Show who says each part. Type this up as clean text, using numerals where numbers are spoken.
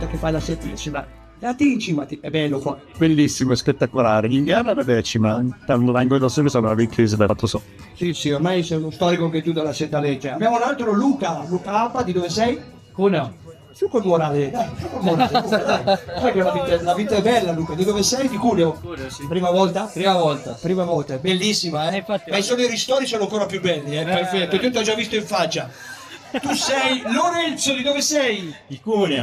Speaker 1: volta che fai la settimana. Incimati, è bello qua.
Speaker 2: Bellissimo, spettacolare. L'Indiana è la decima, vengo da solo, sono vicchese da fatto so.
Speaker 1: Sì, ormai sei uno storico anche tu della Setaleggia. Abbiamo un altro Luca Appa, di dove sei?
Speaker 3: Cuneo.
Speaker 1: Su col morale, dai, su col morale, Luca, dai. Sai che la vita è bella, Luca. Di dove sei? Di Cuneo?
Speaker 3: Cuneo, sì.
Speaker 1: Prima volta?
Speaker 3: Prima volta.
Speaker 1: Prima volta, è bellissima, eh?
Speaker 3: Infatti.
Speaker 1: Ma solo i ristori sono ancora più belli, perfetto, io ti ho già visto in faccia. Tu sei Lorenzo, di dove sei?
Speaker 2: Di Cuneo.